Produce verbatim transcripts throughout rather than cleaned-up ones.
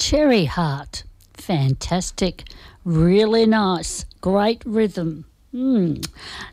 Cherry Heart. Fantastic. Really nice. Great rhythm. Mm.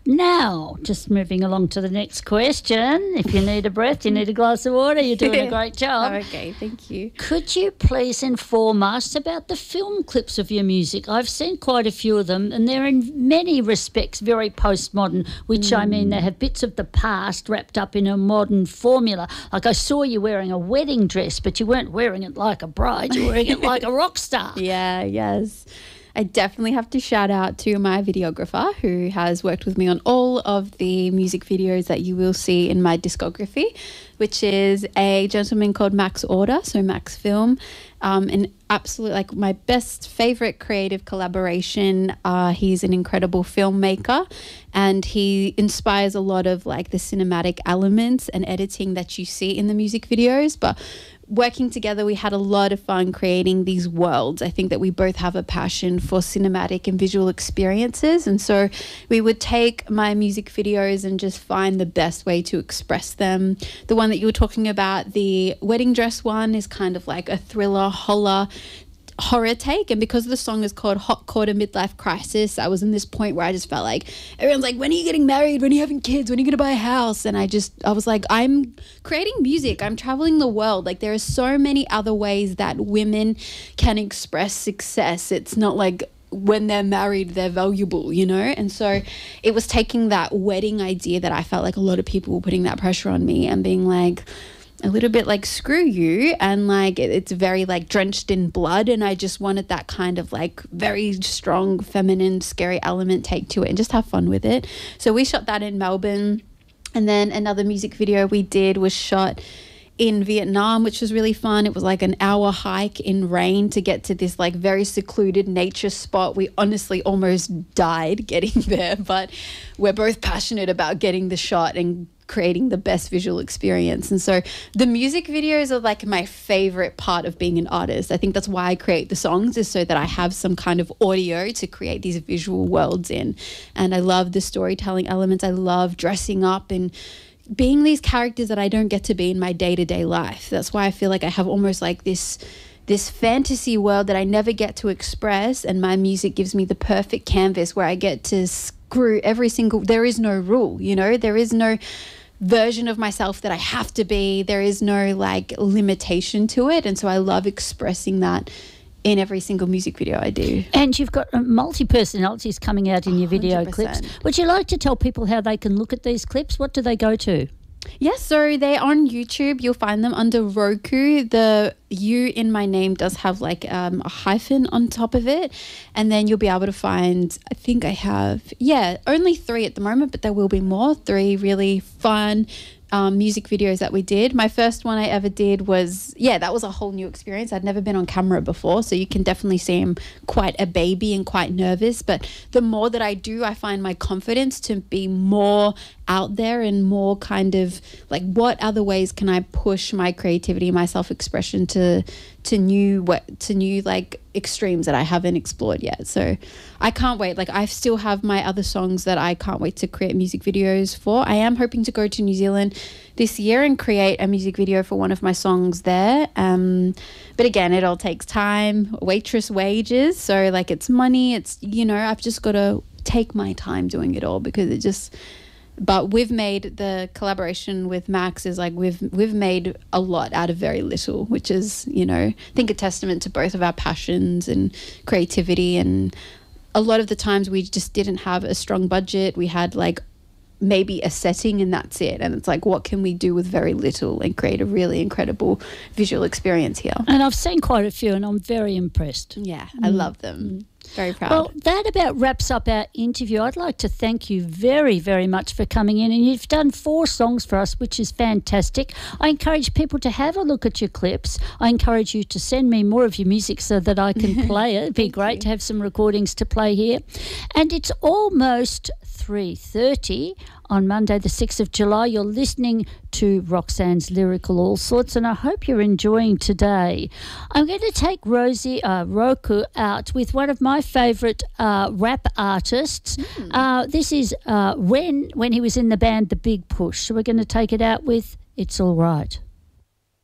Now, just moving along to the next question. If you need a breath, you need a glass of water. You're doing a great job. Okay, thank you. Could you please inform us about the film clips of your music? I've seen quite a few of them, and they're in many respects very postmodern, which mm. I mean they have bits of the past wrapped up in a modern formula. Like I saw you wearing a wedding dress, but you weren't wearing it like a bride. You were wearing it like a rock star. Yeah, yes. I definitely have to shout out to my videographer who has worked with me on all of the music videos that you will see in my discography, which is a gentleman called Max Order, so Max Film, um, an absolute, like my best favorite creative collaboration. Uh, he's an incredible filmmaker and he inspires a lot of like the cinematic elements and editing that you see in the music videos, but working together, we had a lot of fun creating these worlds. I think that we both have a passion for cinematic and visual experiences. And so we would take my music videos and just find the best way to express them. The one that you were talking about, the wedding dress one, is kind of like a thriller, holler, horror take, and because the song is called Hot Quarter Midlife Crisis, I was in this point where I just felt like everyone's like, when are you getting married, when are you having kids, when are you gonna buy a house? And I just I was like, I'm creating music, I'm traveling the world, like there are so many other ways that women can express success. It's not like when they're married they're valuable, you know. And so it was taking that wedding idea that I felt like a lot of people were putting that pressure on me and being like a little bit like screw you, and like it's very like drenched in blood, and I just wanted that kind of like very strong feminine scary element take to it and just have fun with it. So we shot that in Melbourne, and then another music video we did was shot in Vietnam, which was really fun. It was like an hour hike in rain to get to this like very secluded nature spot. We honestly almost died getting there, but we're both passionate about getting the shot and creating the best visual experience. And so the music videos are like my favorite part of being an artist. I think that's why I create the songs, is so that I have some kind of audio to create these visual worlds in. And I love the storytelling elements. I love dressing up and being these characters that I don't get to be in my day-to-day life. That's why I feel like I have almost like this this fantasy world that I never get to express, and my music gives me the perfect canvas where I get to screw every single, there is no rule, you know, there is no version of myself that I have to be, there is no like limitation to it. And so I love expressing that in every single music video I do. And you've got multi-personalities coming out in your video one hundred percent clips. Would you like to tell people how they can look at these clips? What do they go to? Yes, so they're on YouTube. You'll find them under Roku. The U in my name does have like um, a hyphen on top of it. And then you'll be able to find, I think I have, yeah, only three at the moment, but there will be more. Three really fun Um, music videos that we did. My first one I ever did was, yeah, that was a whole new experience. I'd never been on camera before, so you can definitely see I'm quite a baby and quite nervous. But the more that I do, I find my confidence to be more out there and more kind of like, what other ways can I push my creativity, my self-expression to to new what to new like extremes that I haven't explored yet. So I can't wait. Like I still have my other songs that I can't wait to create music videos for. I am hoping to go to New Zealand this year and create a music video for one of my songs there. Um, but again, it all takes time, waitress wages. So like it's money, it's, you know, I've just got to take my time doing it all because it just, but we've made the collaboration with Max is like we've we've made a lot out of very little, which is, you know, I think a testament to both of our passions and creativity. And a lot of the times we just didn't have a strong budget. We had like maybe a setting and that's it. And it's like, what can we do with very little and create a really incredible visual experience here? And I've seen quite a few and I'm very impressed. Yeah, I mm. love them. Mm. Very proud. Well, that about wraps up our interview. I'd like to thank you very, very much for coming in, and you've done four songs for us, which is fantastic. I encourage people to have a look at your clips. I encourage you to send me more of your music so that I can play it. It'd be great you. to have some recordings to play here. And it's almost three thirty on Monday the sixth of July. You're listening to Roxanne's Lyrical All Sorts, and I hope you're enjoying today. I'm going to take Rosie uh, Roku out with one of my favourite uh, rap artists. Mm. Uh, this is uh, when when he was in the band The Big Push. So we're going to take it out with It's All Right.